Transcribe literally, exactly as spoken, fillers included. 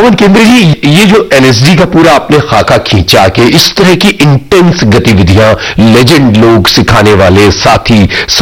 रावण केंद्र जी, ये जो एनएसजी का पूरा आपने खाका खींचा कि इस तरह की इंटेंस गतिविधियां, लेजेंड लोग, सिखाने वाले, साथी,